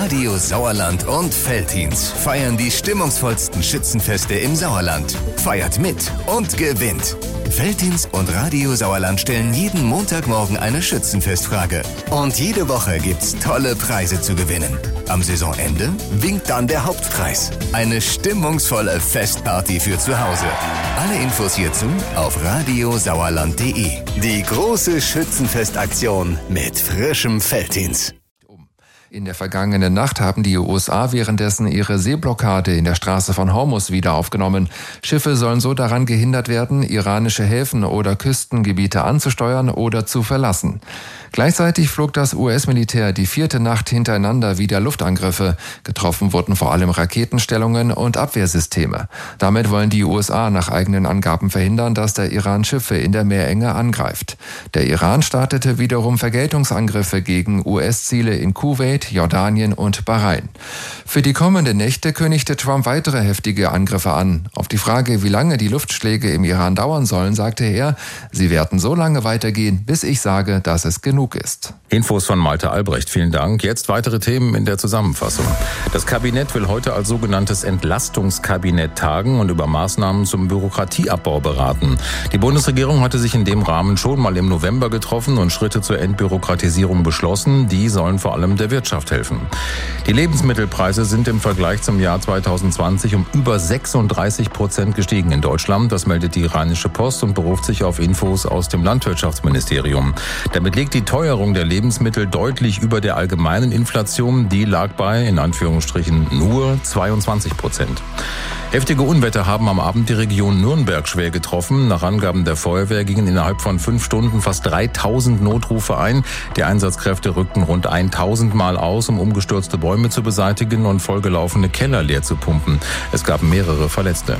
Radio Sauerland und Veltins feiern die stimmungsvollsten Schützenfeste im Sauerland. Feiert mit und gewinnt. Veltins und Radio Sauerland stellen jeden Montagmorgen eine Schützenfestfrage. Und jede Woche gibt's tolle Preise zu gewinnen. Am Saisonende winkt dann der Hauptpreis. Eine stimmungsvolle Festparty für zu Hause. Alle Infos hierzu auf radiosauerland.de. Die große Schützenfestaktion mit frischem Veltins. In der vergangenen Nacht haben die USA währenddessen ihre Seeblockade in der Straße von Hormuz wieder aufgenommen. Schiffe sollen so daran gehindert werden, iranische Häfen oder Küstengebiete anzusteuern oder zu verlassen. Gleichzeitig flog das US-Militär die 4. Nacht hintereinander wieder Luftangriffe. Getroffen wurden vor allem Raketenstellungen und Abwehrsysteme. Damit wollen die USA nach eigenen Angaben verhindern, dass der Iran Schiffe in der Meerenge angreift. Der Iran startete wiederum Vergeltungsangriffe gegen US-Ziele in Kuwait, Jordanien und Bahrain. Für die kommenden Nächte kündigte Trump weitere heftige Angriffe an. Auf die Frage, wie lange die Luftschläge im Iran dauern sollen, sagte er, sie werden so lange weitergehen, bis ich sage, dass es genug ist. Infos von Malte Albrecht, vielen Dank. Jetzt weitere Themen in der Zusammenfassung. Das Kabinett will heute als sogenanntes Entlastungskabinett tagen und über Maßnahmen zum Bürokratieabbau beraten. Die Bundesregierung hatte sich in dem Rahmen schon mal im November getroffen und Schritte zur Entbürokratisierung beschlossen. Die sollen vor allem der Wirtschaft helfen. Die Lebensmittelpreise sind im Vergleich zum Jahr 2020 um über 36% gestiegen in Deutschland. Das meldet die Rheinische Post und beruft sich auf Infos aus dem Landwirtschaftsministerium. Damit liegt die Teuerung der Lebensmittel deutlich über der allgemeinen Inflation. Die lag bei, in Anführungsstrichen, nur 22%. Heftige Unwetter haben am Abend die Region Nürnberg schwer getroffen. Nach Angaben der Feuerwehr gingen innerhalb von 5 Stunden fast 3000 Notrufe ein. Die Einsatzkräfte rückten rund 1000 Mal aus, um umgestürzte Bäume zu beseitigen und vollgelaufene Keller leer zu pumpen. Es gab mehrere Verletzte.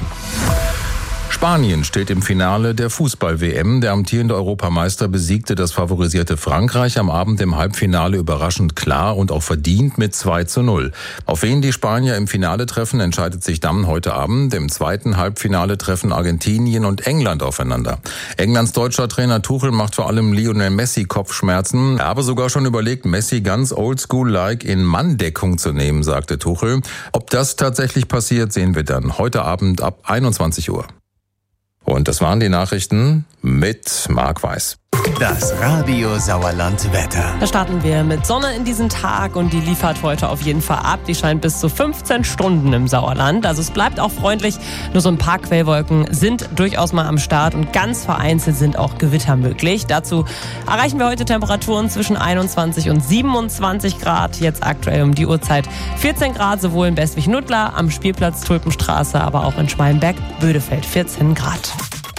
Spanien steht im Finale der Fußball-WM. Der amtierende Europameister besiegte das favorisierte Frankreich am Abend im Halbfinale überraschend klar und auch verdient mit 2:0. Auf wen die Spanier im Finale treffen, entscheidet sich dann heute Abend. Im zweiten Halbfinale treffen Argentinien und England aufeinander. Englands deutscher Trainer Tuchel macht vor allem Lionel Messi Kopfschmerzen. Er habe sogar schon überlegt, Messi ganz oldschool-like in Manndeckung zu nehmen, sagte Tuchel. Ob das tatsächlich passiert, sehen wir dann heute Abend ab 21 Uhr. Und das waren die Nachrichten mit Marc Weiß. Das Radio Sauerland Wetter. Da starten wir mit Sonne in diesen Tag und die liefert heute auf jeden Fall ab. Die scheint bis zu 15 Stunden im Sauerland. Also es bleibt auch freundlich. Nur so ein paar Quellwolken sind durchaus mal am Start und ganz vereinzelt sind auch Gewitter möglich. Dazu erreichen wir heute Temperaturen zwischen 21 und 27 Grad. Jetzt aktuell um die Uhrzeit 14 Grad, sowohl in Bestwig-Nuttlar, am Spielplatz Tulpenstraße, aber auch in Schmalenberg-Bödefeld 14 Grad.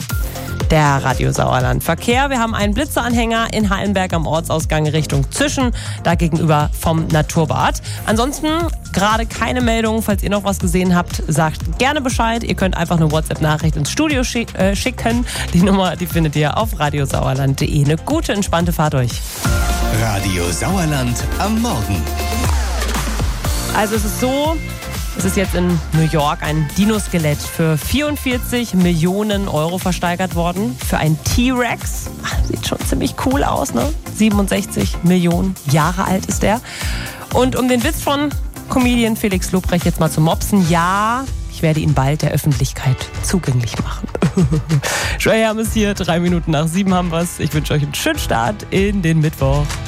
Der Radio Sauerland Verkehr. Wir haben einen Blitzeanhänger in Hallenberg am Ortsausgang Richtung Zischen, da gegenüber vom Naturbad. Ansonsten gerade keine Meldung. Falls ihr noch was gesehen habt, sagt gerne Bescheid. Ihr könnt einfach eine WhatsApp-Nachricht ins Studio schicken. Die Nummer, die findet ihr auf radiosauerland.de. Eine gute, entspannte Fahrt euch. Radio Sauerland am Morgen. Also es ist so... Es ist jetzt in New York ein Dinoskelett für 44 Millionen Euro versteigert worden. Für einen T-Rex. Sieht schon ziemlich cool aus, ne? 67 Millionen Jahre alt ist der. Und um den Witz von Comedian Felix Lobrecht jetzt mal zu mopsen, ja, ich werde ihn bald der Öffentlichkeit zugänglich machen. Joey Hermes hier, 3 Minuten nach 7 haben wir's. Ich wünsche euch einen schönen Start in den Mittwoch.